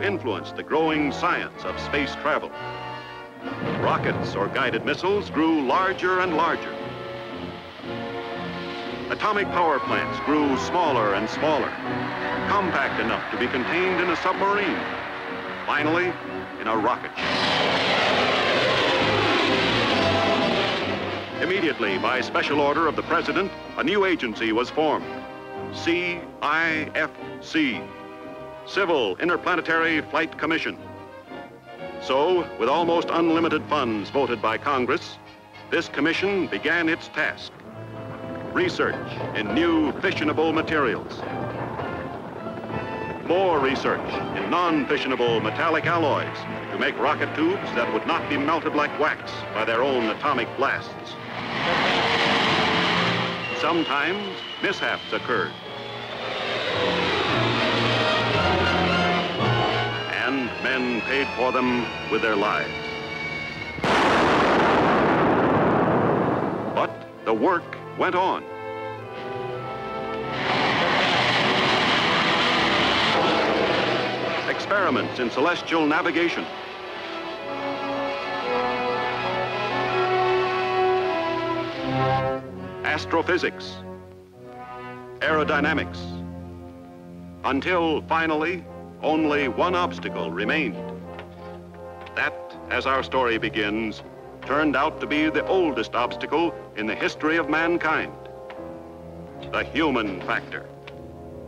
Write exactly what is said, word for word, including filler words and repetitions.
influenced the growing science of space travel. Rockets or guided missiles grew larger and larger. Atomic power plants grew smaller and smaller, compact enough to be contained in a submarine. Finally, in a rocket ship. Immediately, by special order of the President, a new agency was formed, C I F C, Civil Interplanetary Flight Commission. So, with almost unlimited funds voted by Congress, this commission began its task: research in new fissionable materials. More research in non-fissionable metallic alloys to make rocket tubes that would not be melted like wax by their own atomic blasts. Sometimes mishaps occurred. And men paid for them with their lives. But the work went on. Experiments in celestial navigation. Astrophysics. Aerodynamics. Until finally, only one obstacle remained. That, as our story begins, turned out to be the oldest obstacle in the history of mankind: the human factor.